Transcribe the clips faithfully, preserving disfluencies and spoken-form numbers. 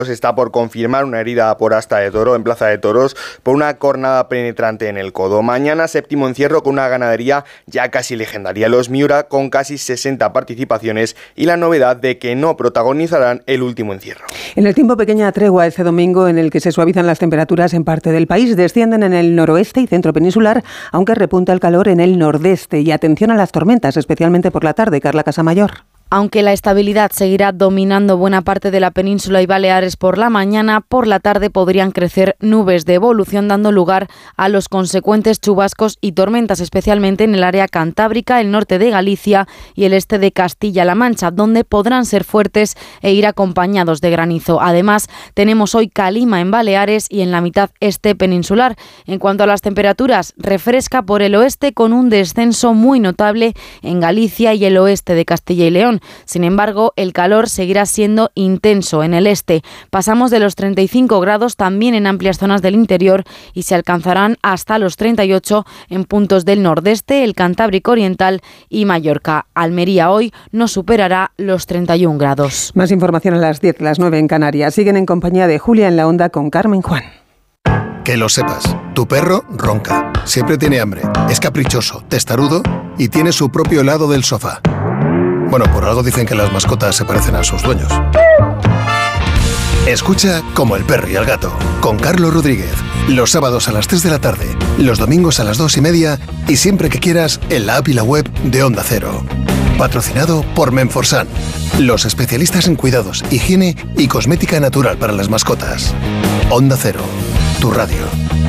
está por confirmar una herida por asta de toro en Plaza de Toros por una cornada penetrante en el codo. Mañana séptimo encierro con una ganadería ya casi legendaria, los Miura, con casi sesenta participaciones y la novedad de que no protagonizarán el último encierro. En el tiempo, pequeña tregua este domingo en el que se suavizan las temperaturas en parte del país. Descienden en el noroeste y centro peninsular, aunque repunta el calor en el nordeste. Y atención a las tormentas, especialmente por la tarde. Carla Casamayor. Aunque la estabilidad seguirá dominando buena parte de la península y Baleares por la mañana, por la tarde podrían crecer nubes de evolución, dando lugar a los consecuentes chubascos y tormentas, especialmente en el área cantábrica, el norte de Galicia y el este de Castilla-La Mancha, donde podrán ser fuertes e ir acompañados de granizo. Además, tenemos hoy calima en Baleares y en la mitad este peninsular. En cuanto a las temperaturas, refresca por el oeste con un descenso muy notable en Galicia y el oeste de Castilla y León. Sin embargo, el calor seguirá siendo intenso en el este. Pasamos de los treinta y cinco grados también en amplias zonas del interior y se alcanzarán hasta los treinta y ocho en puntos del nordeste, el Cantábrico Oriental y Mallorca. Almería hoy no superará los treinta y un grados. Más información a las diez, las nueve en Canarias. Siguen en compañía de Julia en la Onda con Carmen Juan. Que lo sepas, tu perro ronca, siempre tiene hambre, es caprichoso, testarudo y tiene su propio lado del sofá. Bueno, por algo dicen que las mascotas se parecen a sus dueños. Escucha Como el perro y el gato, con Carlos Rodríguez. Los sábados a las tres de la tarde, los domingos a las dos y media y siempre que quieras en la app y la web de Onda Cero. Patrocinado por Menforsan, los especialistas en cuidados, higiene y cosmética natural para las mascotas. Onda Cero, tu radio.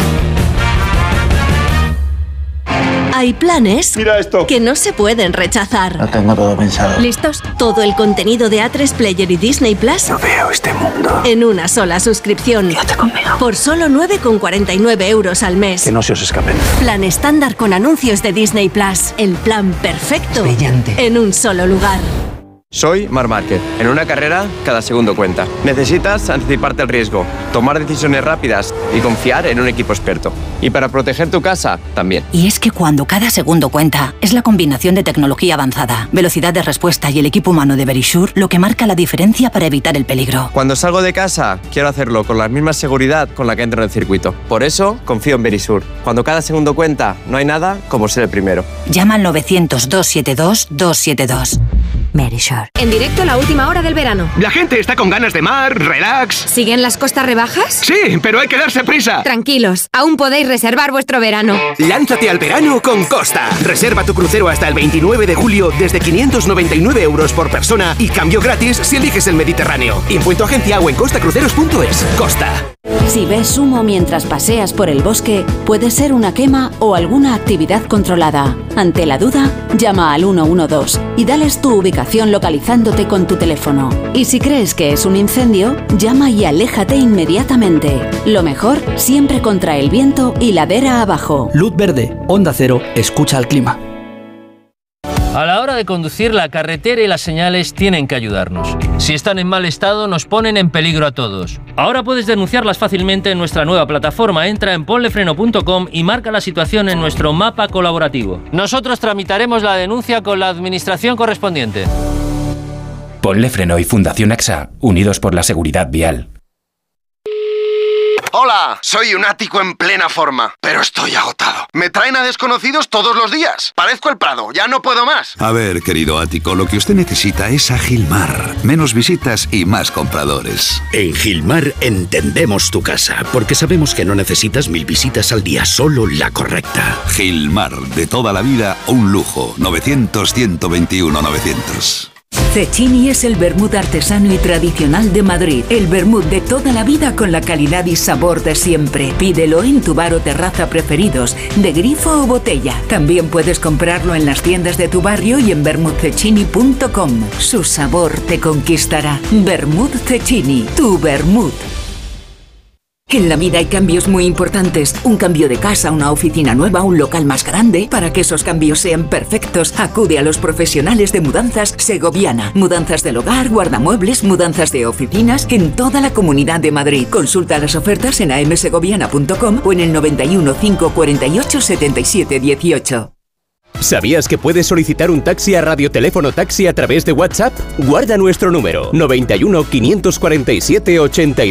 Hay planes Mira esto. que no se pueden rechazar. Lo tengo todo pensado. ¿Listos? Todo el contenido de A tres Player y Disney Plus No veo este mundo. en una sola suscripción. Quédate conmigo. Por solo nueve con cuarenta y nueve euros al mes. Que no se os escapen. Plan estándar con anuncios de Disney Plus. El plan perfecto Brillante. en un solo lugar. Soy Marc Márquez. En una carrera, cada segundo cuenta. Necesitas anticiparte al riesgo, tomar decisiones rápidas y confiar en un equipo experto. Y para proteger tu casa, también. Y es que cuando cada segundo cuenta, es la combinación de tecnología avanzada, velocidad de respuesta y el equipo humano de Verisure lo que marca la diferencia para evitar el peligro. Cuando salgo de casa, quiero hacerlo con la misma seguridad con la que entro en el circuito. Por eso, confío en Verisure. Cuando cada segundo cuenta, no hay nada como ser el primero. Llama al novecientos, doscientos setenta y dos, doscientos setenta y dos. Verisure. En directo la última hora del verano. La gente está con ganas de mar, relax. ¿Siguen las costas rebajas? Sí, pero hay que darse prisa. Tranquilos, aún podéis reservar vuestro verano. Lánzate al verano con Costa. Reserva tu crucero hasta el veintinueve de julio desde quinientos noventa y nueve euros por persona y cambio gratis si eliges el Mediterráneo. Info en tu agencia o en costacruceros punto es. Costa. Si ves humo mientras paseas por el bosque, puede ser una quema o alguna actividad controlada. Ante la duda, llama al uno uno dos y dales tu ubicación localizándote con tu teléfono. Y si crees que es un incendio, llama y aléjate inmediatamente. Lo mejor, siempre contra el viento y ladera abajo. Luz verde, Onda Cero, escucha al clima. A la hora de conducir, la carretera y las señales tienen que ayudarnos. Si están en mal estado, nos ponen en peligro a todos. Ahora puedes denunciarlas fácilmente en nuestra nueva plataforma. Entra en ponlefreno punto com y marca la situación en nuestro mapa colaborativo. Nosotros tramitaremos la denuncia con la administración correspondiente. Ponle Freno y Fundación A X A, unidos por la seguridad vial. Hola, soy un ático en plena forma, pero estoy agotado. Me traen a desconocidos todos los días. Parezco el Prado, ya no puedo más. A ver, querido ático, lo que usted necesita es a Gilmar. Menos visitas y más compradores. En Gilmar entendemos tu casa, porque sabemos que no necesitas mil visitas al día, solo la correcta. Gilmar, de toda la vida, un lujo. novecientos, ciento veintiuno, novecientos. Cecchini es el vermut artesano y tradicional de Madrid. El vermut de toda la vida con la calidad y sabor de siempre. Pídelo en tu bar o terraza preferidos, de grifo o botella. También puedes comprarlo en las tiendas de tu barrio y en vermut cecchini punto com. Su sabor te conquistará. Vermut Cecchini, tu vermut. En la vida hay cambios muy importantes. Un cambio de casa, una oficina nueva, un local más grande. Para que esos cambios sean perfectos, acude a los profesionales de Mudanzas Segoviana. Mudanzas del hogar, guardamuebles, mudanzas de oficinas en toda la Comunidad de Madrid. Consulta las ofertas en a m segoviana punto com o en el noventa y uno, cinco cuarenta y ocho, setenta y siete dieciocho. ¿Sabías que puedes solicitar un taxi a Radioteléfono Taxi a través de WhatsApp? Guarda nuestro número noventa y uno, quinientos cuarenta y siete, ochenta y